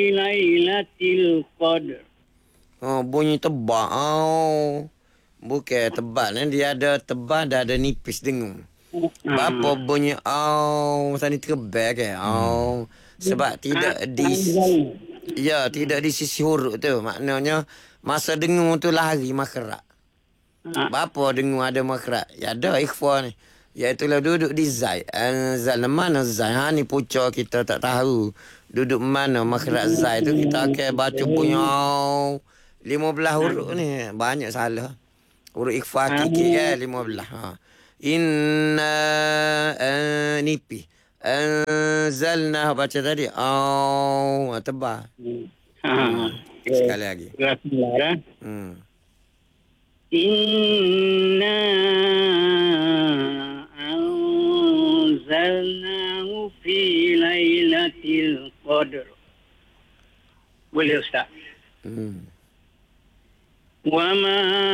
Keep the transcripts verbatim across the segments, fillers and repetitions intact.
lailatul qadr. Oh, bunyi tebal. Oh. Bukan tebal ni. Dia ada tebal dan ada nipis dengung. Bapa bunyi oh. Masa ni terbang ke? Oh. Sebab tidak di... Ya, tidak di sisi huruf tu. Maknanya, masa dengung tu lari makrak. Bapa dengung ada makrak. Ya ada ikhfa ni. Iaitulah duduk di zai. Anzal mana zai? Ha ni pucuk kita tak tahu. Duduk mana makrak zai tu kita akan baca punya lima belas huruf ni. Banyak salah. Huruf ikhfa kiki kan lima belas. Ha. Inna uh, nipi. Anzalna baca tadi. Oh, tebal. Hmm. Sekali lagi. Hmm. Inna anzalnahu fi lailatul qadr. Boleh Ustaz? Hmm. Wa ma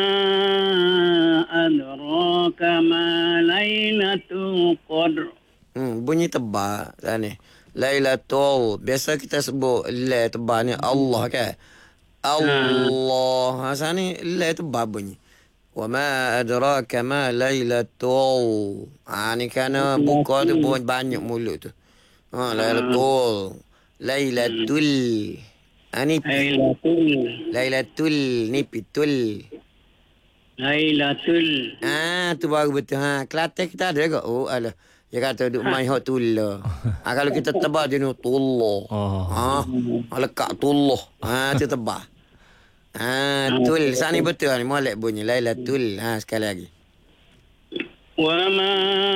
adraka ma lailatul qadr. Hmm, bunyi tebal sana. Lailatul. Biasa kita sebut la tebal ni Allah kan. Allah. Ha sana la tebal bunyi. Wa ma adraka ma lailatul. Ha ni kerana buka tu bunyi banyak mulut tu. Ha lailatul. Lailatul. Ha ni Lailatul. Lailatul ni pitul. Lailatul. Ah, tu baru betul. Ha, Kelantan kita ada ke? Oh, alah. Dia kata duk main hot tulla. Ha, kalau kita tebal dia ni tullah. Oh. Ha, lekat tullah. Ha, tu tebal. Ha, tul. Sana ni betul ni. Molek bunyi. Lailatul. Ha, sekali lagi. Wa ma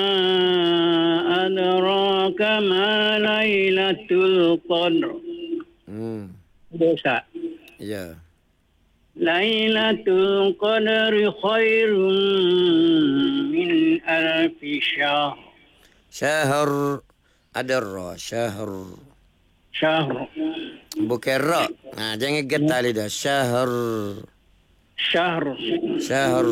adraka ma lailatul qadr. Hmm. Dosa. Ya. Lailatul qadri khairun min alfi syahr. Syahr. Ada ra. Syahr. Syahr. Bukan ra. Ha, jangan getar lidah. Syahr. Syahr. Syahr.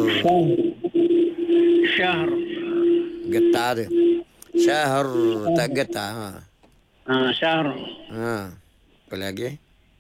Syahr. Getar dia. Syahr. Tak getar. Ha. Ah, syahr. Ha. Apa lagi?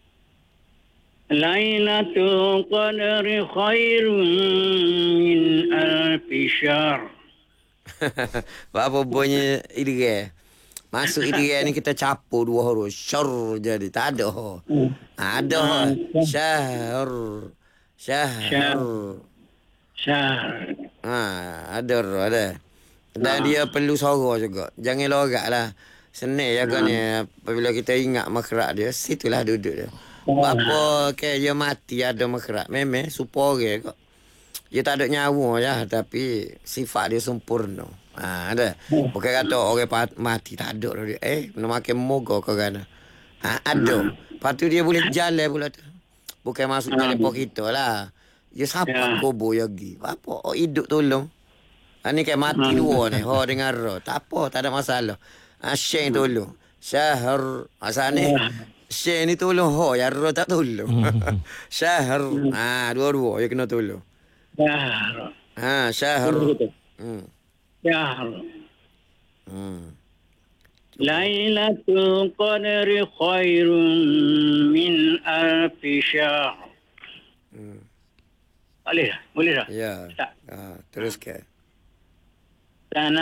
Lailatul qadri khairun min alfi syahr. Apa bunyi idgham? Masuk idgham ni kita capur dua huruf. Syar jadi. Tak ada. Hmm. Ada. Syahr. Syahr. Syahr. Ha, ada ada. Dan dia perlu suara juga. Jangan lorak lah. Senang jaga ni. Apabila kita ingat makrak dia, situlah duduk dia. Apa ke dia mati ada makrak. Memang supaya kok. Dia tak ada nyawa ya, tapi sifat dia sempurna. Ha, ada. Bukan kata orang mati tak ada dia. Eh, nak makan moga kau kan. Ha, ada. Lepas tu dia boleh jalan pula tu. Bukan masuk dalam pok kita lah. Dia sapat kubur lagi. Apa? Oh, hidup tolong. Ha, ni kan mati dua ni. Ho dengan roh. Tak apa, tak ada masalah. Ha, Syekh tolong. Syahr. Asal ni. Syekh ni tolong. Ho, yang roh tak tolong. Syahr. Ha, dua-dua. Dia kena tolong. Syahr. Ha, Syahr. Hmm. Syahr. Hmm. Lailatul qadri khairun min alfi syahr. Hmm. Boleh dah? Boleh dah? Ya. Tak. Ha, teruskan. Dan